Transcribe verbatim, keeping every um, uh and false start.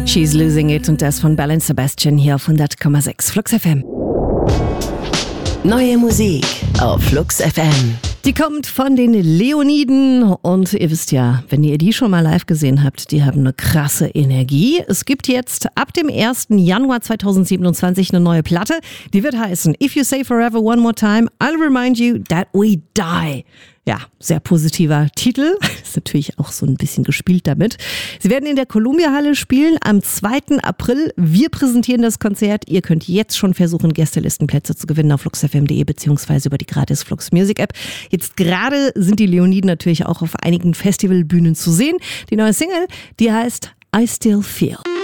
She's Losing It und das von Belle und Sebastian hier auf hundert Komma sechs Flux F M. Neue Musik auf Flux F M. Die kommt von den Leoniden und ihr wisst ja, wenn ihr die schon mal live gesehen habt, die haben eine krasse Energie. Es gibt jetzt ab dem ersten Januar zweitausendsiebenundzwanzig eine neue Platte, die wird heißen If You Say Forever One More Time, I'll Remind You That We Die. Ja, sehr positiver Titel, ist natürlich auch so ein bisschen gespielt damit. Sie werden in der Columbia-Halle spielen am zweiten April. Wir präsentieren das Konzert. Ihr könnt jetzt schon versuchen, Gästelistenplätze zu gewinnen auf flux f m punkt de beziehungsweise über die gratis Flux Music App. Jetzt gerade sind die Leoniden natürlich auch auf einigen Festivalbühnen zu sehen. Die neue Single, die heißt I Still Feel.